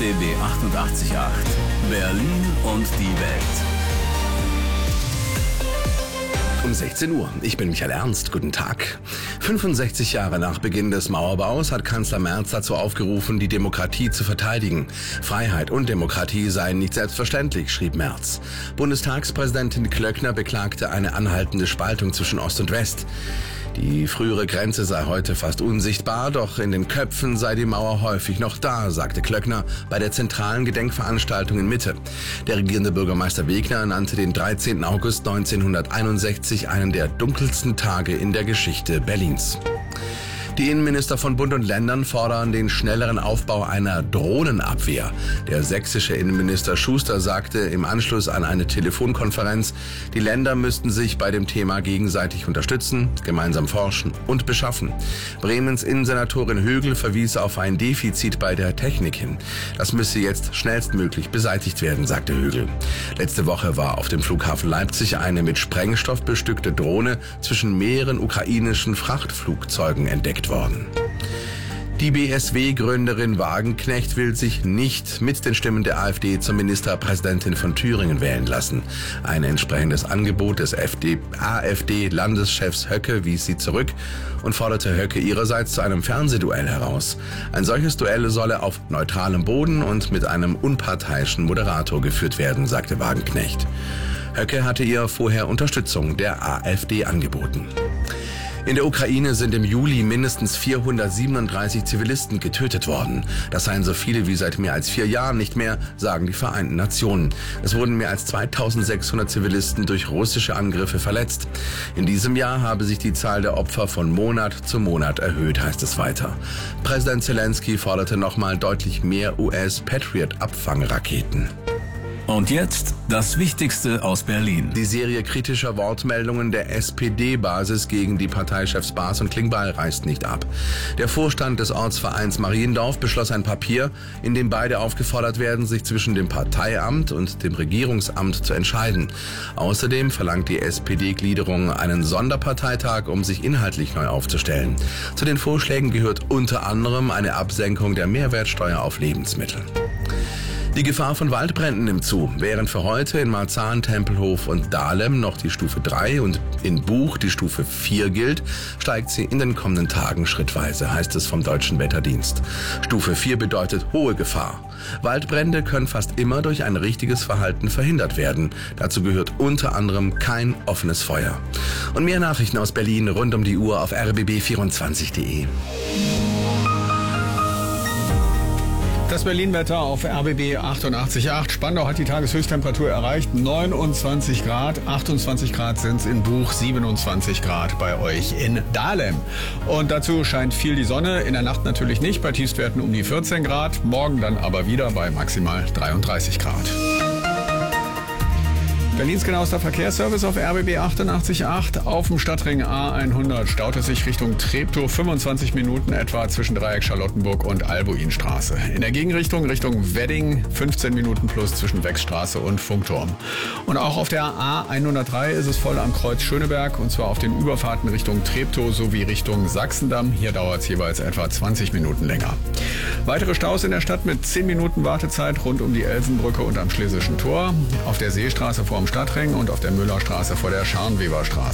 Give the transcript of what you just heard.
RBB 88.8 Berlin und die Welt. Um 16 Uhr. Ich bin Michael Ernst. Guten Tag. 65 Jahre nach Beginn des Mauerbaus hat Kanzler Merz dazu aufgerufen, die Demokratie zu verteidigen. Freiheit und Demokratie seien nicht selbstverständlich, schrieb Merz. Bundestagspräsidentin Klöckner beklagte eine anhaltende Spaltung zwischen Ost und West. Die frühere Grenze sei heute fast unsichtbar, doch in den Köpfen sei die Mauer häufig noch da, sagte Klöckner bei der zentralen Gedenkveranstaltung in Mitte. Der regierende Bürgermeister Wegner nannte den 13. August 1961 einen der dunkelsten Tage in der Geschichte Berlins. Die Innenminister von Bund und Ländern fordern den schnelleren Aufbau einer Drohnenabwehr. Der sächsische Innenminister Schuster sagte im Anschluss an eine Telefonkonferenz, die Länder müssten sich bei dem Thema gegenseitig unterstützen, gemeinsam forschen und beschaffen. Bremens Innensenatorin Högel verwies auf ein Defizit bei der Technik hin. Das müsse jetzt schnellstmöglich beseitigt werden, sagte Högel. Letzte Woche war auf dem Flughafen Leipzig eine mit Sprengstoff bestückte Drohne zwischen mehreren ukrainischen Frachtflugzeugen entdeckt worden. Die BSW-Gründerin Wagenknecht will sich nicht mit den Stimmen der AfD zur Ministerpräsidentin von Thüringen wählen lassen. Ein entsprechendes Angebot des AfD-Landeschefs Höcke wies sie zurück und forderte Höcke ihrerseits zu einem Fernsehduell heraus. Ein solches Duell solle auf neutralem Boden und mit einem unparteiischen Moderator geführt werden, sagte Wagenknecht. Höcke hatte ihr vorher Unterstützung der AfD angeboten. In der Ukraine sind im Juli mindestens 437 Zivilisten getötet worden. Das seien so viele wie seit mehr als 4 Jahren nicht mehr, sagen die Vereinten Nationen. Es wurden mehr als 2600 Zivilisten durch russische Angriffe verletzt. In diesem Jahr habe sich die Zahl der Opfer von Monat zu Monat erhöht, heißt es weiter. Präsident Zelensky forderte nochmal deutlich mehr US-Patriot-Abfangraketen. Und jetzt das Wichtigste aus Berlin. Die Serie kritischer Wortmeldungen der SPD-Basis gegen die Parteichefs Baas und Klingbeil reißt nicht ab. Der Vorstand des Ortsvereins Mariendorf beschloss ein Papier, in dem beide aufgefordert werden, sich zwischen dem Parteiamt und dem Regierungsamt zu entscheiden. Außerdem verlangt die SPD-Gliederung einen Sonderparteitag, um sich inhaltlich neu aufzustellen. Zu den Vorschlägen gehört unter anderem eine Absenkung der Mehrwertsteuer auf Lebensmittel. Die Gefahr von Waldbränden nimmt zu. Während für heute in Marzahn, Tempelhof und Dahlem noch die Stufe 3 und in Buch die Stufe 4 gilt, steigt sie in den kommenden Tagen schrittweise, heißt es vom Deutschen Wetterdienst. Stufe 4 bedeutet hohe Gefahr. Waldbrände können fast immer durch ein richtiges Verhalten verhindert werden. Dazu gehört unter anderem kein offenes Feuer. Und mehr Nachrichten aus Berlin rund um die Uhr auf rbb24.de. Das Berlin-Wetter auf RBB 88.8. Spandau hat die Tageshöchsttemperatur erreicht, 29 Grad. 28 Grad sind es in Buch, 27 Grad bei euch in Dahlem. Und dazu scheint viel die Sonne, in der Nacht natürlich nicht, bei Tiefstwerten um die 14 Grad. Morgen dann aber wieder bei maximal 33 Grad. Berlins genauester Verkehrsservice auf RBB 88.8. Auf dem Stadtring A100 staut es sich Richtung Treptow 25 Minuten etwa zwischen Dreieck Charlottenburg und Albuinstraße. In der Gegenrichtung Richtung Wedding 15 Minuten plus zwischen Wechstraße und Funkturm. Und auch auf der A103 ist es voll am Kreuz Schöneberg und zwar auf den Überfahrten Richtung Treptow sowie Richtung Sachsendamm. Hier dauert es jeweils etwa 20 Minuten länger. Weitere Staus in der Stadt mit 10 Minuten Wartezeit rund um die Elsenbrücke und am Schlesischen Tor. Auf der Seestraße vor dem Stadtring und auf der Müllerstraße vor der Scharnweberstraße.